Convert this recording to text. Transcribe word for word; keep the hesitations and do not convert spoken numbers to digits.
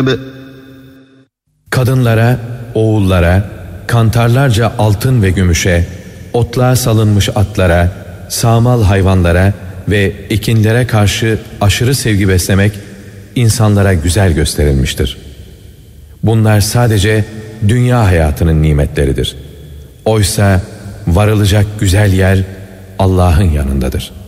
Kadınlara, oğullara, kantarlarca altın ve gümüşe, otluğa salınmış atlara, sağmal hayvanlara ve ekinlere karşı aşırı sevgi beslemek insanlara güzel gösterilmiştir. Bunlar sadece dünya hayatının nimetleridir. Oysa varılacak güzel yer Allah'ın yanındadır.